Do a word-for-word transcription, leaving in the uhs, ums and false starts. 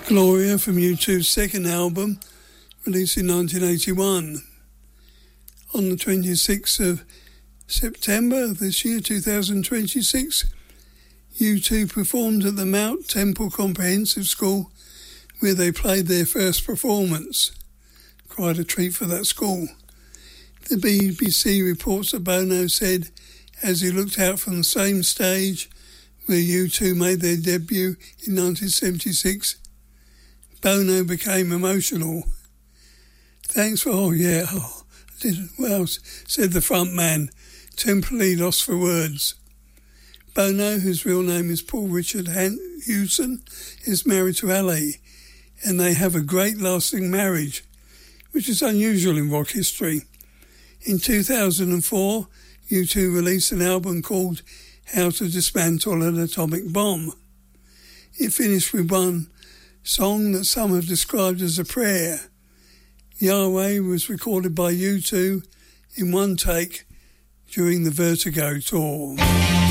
Gloria from U two's second album, released in nineteen eighty-one. On the twenty-sixth of September of this year, two thousand twenty-six, U two performed at the Mount Temple Comprehensive School, where they played their first performance. Quite a treat for that school. The B B C reports that Bono said, as he looked out from the same stage where U two made their debut in nineteen seventy-six, Bono became emotional. Thanks for, oh yeah, oh, I didn't, what else? Said the front man, temporarily lost for words. Bono, whose real name is Paul Richard Hewson, is married to Ali, and they have a great lasting marriage, which is unusual in rock history. In two thousand four, U two released an album called How to Dismantle an Atomic Bomb. It finished with one song that some have described as a prayer. Yahweh was recorded by U two in one take during the Vertigo tour.